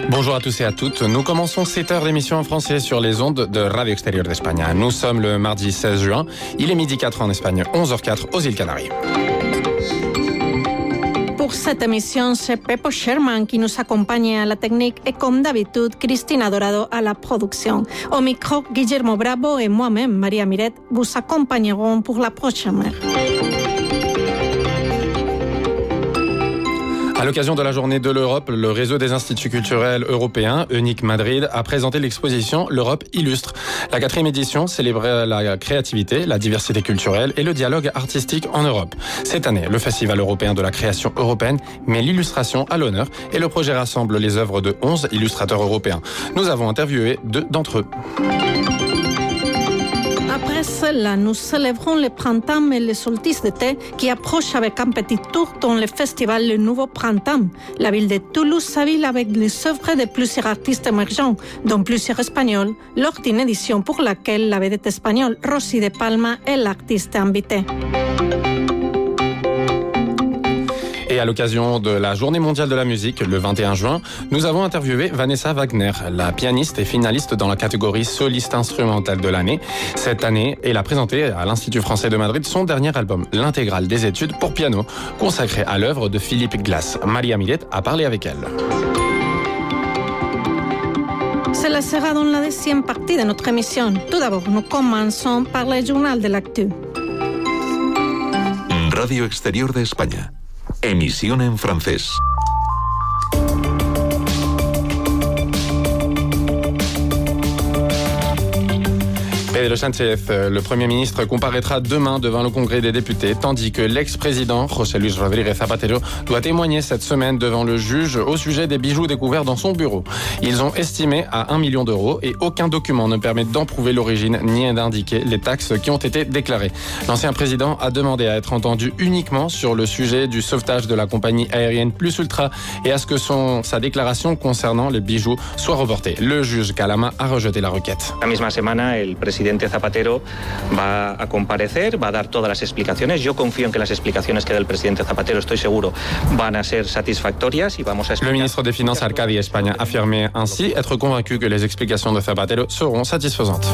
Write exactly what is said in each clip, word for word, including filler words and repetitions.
Bonjour à tous et à toutes. Nous commençons cette heure d'émission en français sur les ondes de Radio Extérieur d'Espagne. Nous sommes le mardi seize juin. Il est midi quatre en Espagne, onze heures quatre aux îles Canaries. Pour cette émission, c'est Pepo Sherman qui nous accompagne à la technique et comme d'habitude, Cristina Dorado à la production. Au micro, Guillermo Bravo et moi-même, Maria Miret, vous accompagnerons pour la prochaine heure. À l'occasion de la journée de l'Europe, le réseau des instituts culturels européens, EUNIC Madrid, a présenté l'exposition L'Europe illustre. La quatrième édition célébrait la créativité, la diversité culturelle et le dialogue artistique en Europe. Cette année, le Festival européen de la création européenne met l'illustration à l'honneur et le projet rassemble les œuvres de onze illustrateurs européens. Nous avons interviewé deux d'entre eux. Après cela, nous célébrons le printemps et le solstice d'été qui approchent avec un petit tour dans le festival Le Nouveau Printemps. La ville de Toulouse s'habille avec les œuvres de plusieurs artistes émergents, dont plusieurs espagnols, lors d'une édition pour laquelle la vedette espagnole Rosy de Palma est l'artiste invitée. Et à l'occasion de la Journée mondiale de la musique, le vingt et un juin, nous avons interviewé Vanessa Wagner, la pianiste et finaliste dans la catégorie soliste instrumentale de l'année. Cette année, elle a présenté à l'Institut français de Madrid son dernier album, l'intégrale des études pour piano, consacré à l'œuvre de Philippe Glass. Maria Miret a parlé avec elle. Cela sera dans la deuxième partie de notre émission. Tout d'abord, nous commençons par le journal de l'actu. Radio Exterior de España. Emisión en francés. Pedro Sánchez, le Premier ministre, comparaîtra demain devant le Congrès des députés, tandis que l'ex-président José Luis Rodríguez Zapatero doit témoigner cette semaine devant le juge au sujet des bijoux découverts dans son bureau. Ils ont estimé à un million d'euros et aucun document ne permet d'en prouver l'origine ni d'indiquer les taxes qui ont été déclarées. L'ancien président a demandé à être entendu uniquement sur le sujet du sauvetage de la compagnie aérienne Plus Ultra et à ce que son, sa déclaration concernant les bijoux soit reportée. Le juge Calama a rejeté la requête. La misma semana, el presidente Zapatero va a comparecer, va a dar todas las explicaciones. Yo confío en que las explicaciones que da el presidente Zapatero, estoy seguro, van a ser satisfactorias y vamos a explicar. Le ministre des Finances Arcadi Espagne a affirmé ainsi être convaincu que les explications de Zapatero seront satisfaisantes.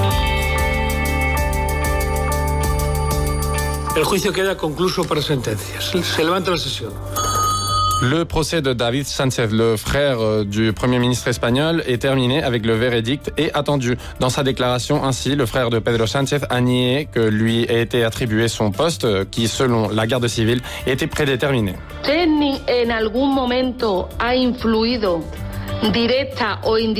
El juicio queda concluso por sentencias. Se levanta la sesión. Le procès de David Sánchez, le frère du Premier ministre espagnol, est terminé avec le verdict et attendu. Dans sa déclaration, ainsi, le frère de Pedro Sánchez a nié que lui ait été attribué son poste qui, selon la garde civile, était prédéterminé. ¿En algún momento ha influido directa o indirecta